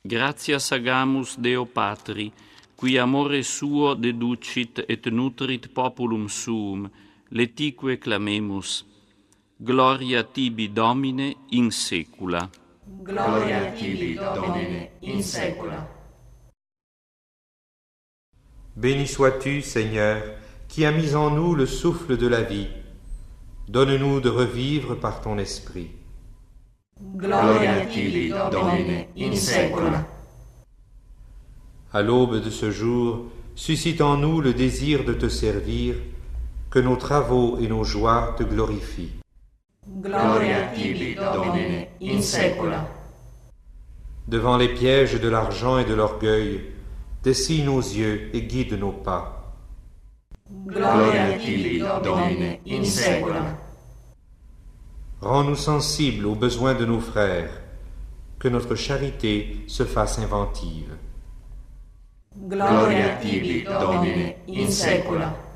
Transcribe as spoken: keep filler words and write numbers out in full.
Gratias agamus Deo Patri, qui amore suo deducit et nutrit populum suum, letique clamemus. Gloria tibi, Domine, in saecula. Gloria tibi, Domine, in saecula. Béni sois-tu, Seigneur, qui as mis en nous le souffle de la vie. Donne-nous de revivre par ton esprit. Gloria tibi, Domine, in saecula. À l'aube de ce jour, suscite en nous le désir de te servir, que nos travaux et nos joies te glorifient. Gloria tibi, Domine, in saecula. Devant les pièges de l'argent et de l'orgueil, dessille nos yeux et guide nos pas. Gloria tibi, Domine, in saecula. Rends-nous sensibles aux besoins de nos frères, que notre charité se fasse inventive. Gloria tibi, Domine, in saecula.